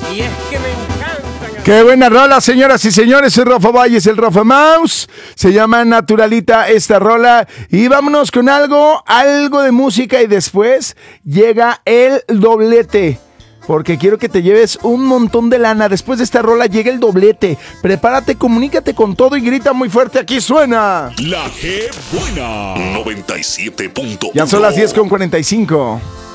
Y es que me encantan. Qué buena rola, señoras y señores. El Rafa Valles, el Rafa Mouse. Se llama Naturalita esta rola. Y vámonos con algo de música y después llega el doblete. Porque quiero que te lleves un montón de lana. Después de esta rola llega el doblete. Prepárate, comunícate con todo y grita muy fuerte. Aquí suena La G Buena 97.1. Ya son las 10:45.